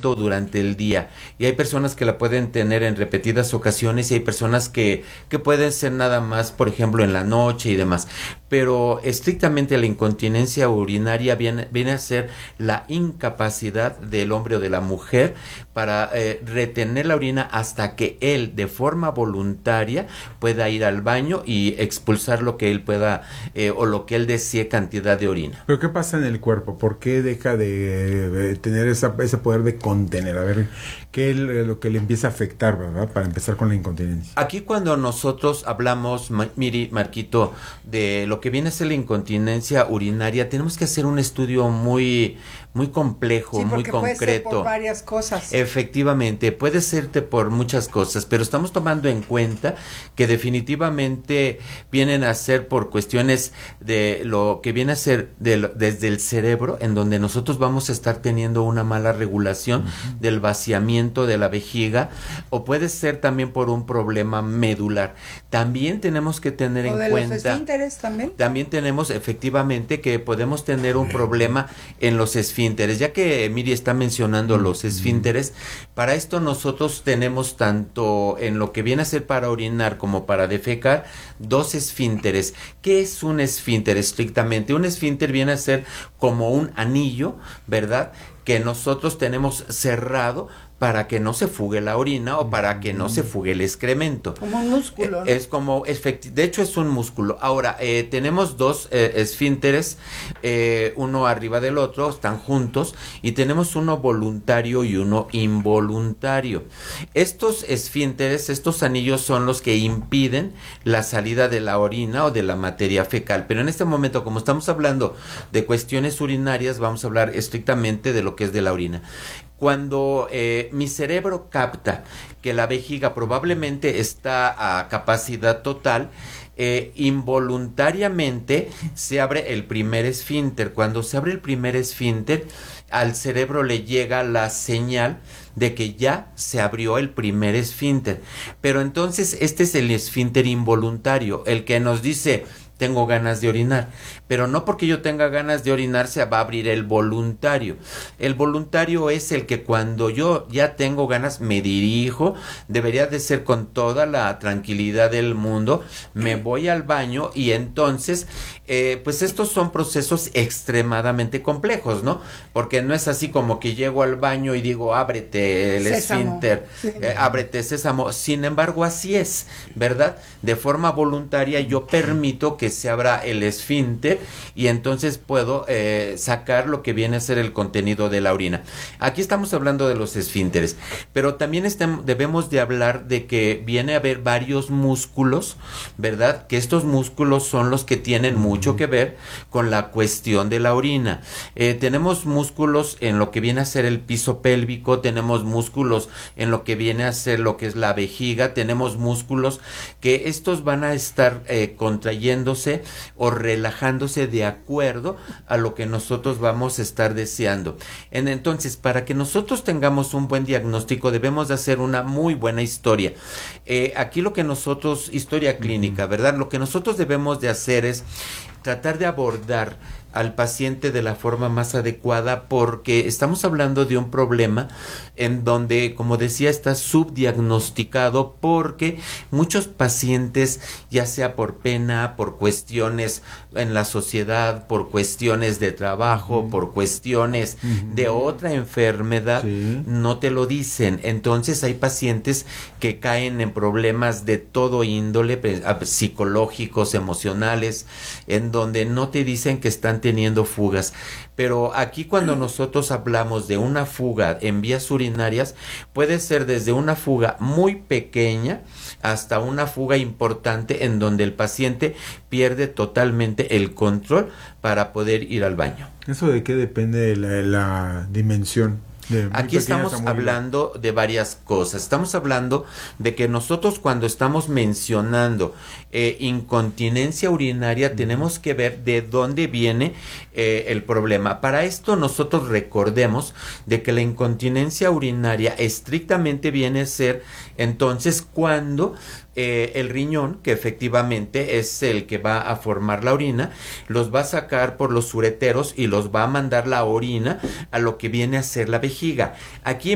momento durante el día, y hay personas que la pueden tener en repetidas ocasiones y hay personas que pueden ser nada más, por ejemplo, en la noche y demás, pero estrictamente la incontinencia urinaria viene a ser la incapacidad del hombre o de la mujer para retener la orina hasta que él de forma voluntaria pueda ir al baño y expulsar lo que él pueda o lo que él desee cantidad de orina. ¿Pero qué pasa en el cuerpo? ¿Por qué deja de tener ese poder de contener? A ver, ¿qué es lo que le empieza a afectar, verdad? Para empezar con la incontinencia. Aquí cuando nosotros hablamos, Miri, Marquito, de lo que viene a ser la incontinencia urinaria, tenemos que hacer un estudio muy complejo, sí, muy concreto. Puede ser por varias cosas. Efectivamente, puede serte por muchas cosas, pero estamos tomando en cuenta que definitivamente vienen a ser por cuestiones de lo que viene a ser desde el cerebro, en donde nosotros vamos a estar teniendo una mala regulación del vaciamiento de la vejiga, o puede ser también por un problema medular. También tenemos que tener en cuenta... ¿Los esfínteres también? También tenemos efectivamente que podemos tener un problema en los esfínteres, ya que Miri está mencionando los esfínteres. Para esto nosotros tenemos tanto en lo que viene a ser para orinar como para defecar, dos esfínteres. ¿Qué es un esfínter estrictamente? Un esfínter viene a ser como un anillo, ¿verdad?, que nosotros tenemos cerrado para que no se fugue la orina o para que no se fugue el excremento. Como un músculo, ¿no? Es como, de hecho es un músculo. Ahora, tenemos dos esfínteres, uno arriba del otro, están juntos, y tenemos uno voluntario y uno involuntario. Estos esfínteres, estos anillos son los que impiden la salida de la orina o de la materia fecal. Pero en este momento, como estamos hablando de cuestiones urinarias, vamos a hablar estrictamente de lo que es de la orina. Cuando mi cerebro capta que la vejiga probablemente está a capacidad total, involuntariamente se abre el primer esfínter. Cuando se abre el primer esfínter, al cerebro le llega la señal de que ya se abrió el primer esfínter. Pero entonces este es el esfínter involuntario, el que nos dice: tengo ganas de orinar, pero no porque yo tenga ganas de orinar se va a abrir el voluntario. El voluntario es el que cuando yo ya tengo ganas me dirijo, debería de ser con toda la tranquilidad del mundo, me voy al baño y entonces pues estos son procesos extremadamente complejos, ¿no? Porque no es así como que llego al baño y digo: ábrete el esfínter, ábrete sésamo. Sin embargo, así es, ¿verdad? De forma voluntaria yo permito que se abra el esfínter y entonces puedo sacar lo que viene a ser el contenido de la orina. Aquí estamos hablando de los esfínteres, pero también debemos de hablar de que viene a haber varios músculos, ¿verdad? Que estos músculos son los que tienen mucho que ver con la cuestión de la orina. Tenemos músculos en lo que viene a ser el piso pélvico, tenemos músculos en lo que viene a ser lo que es la vejiga, tenemos músculos que estos van a estar contrayéndose o relajándose de acuerdo a lo que nosotros vamos a estar deseando. Entonces, para que nosotros tengamos un buen diagnóstico, debemos de hacer una muy buena historia. Aquí lo que nosotros, historia clínica, ¿verdad? Lo que nosotros debemos de hacer es tratar de abordar al paciente de la forma más adecuada, porque estamos hablando de un problema en donde, como decía, está subdiagnosticado, porque muchos pacientes, ya sea por pena, por cuestiones en la sociedad, por cuestiones de trabajo, por cuestiones de otra enfermedad, no te lo dicen. Entonces hay pacientes que caen en problemas de todo índole, psicológicos, emocionales, en donde no te dicen que están teniendo fugas. Pero aquí cuando nosotros hablamos de una fuga en vías urinarias, puede ser desde una fuga muy pequeña hasta una fuga importante en donde el paciente pierde totalmente el control para poder ir al baño. ¿Eso de qué depende de la dimensión? Aquí estamos hablando de varias cosas. Estamos hablando de que nosotros, cuando estamos mencionando incontinencia urinaria, tenemos que ver de dónde viene el problema. Para esto nosotros recordemos de que la incontinencia urinaria estrictamente viene a ser entonces cuando el riñón, que efectivamente es el que va a formar la orina, los va a sacar por los ureteros y los va a mandar la orina a lo que viene a ser la vejiga. Aquí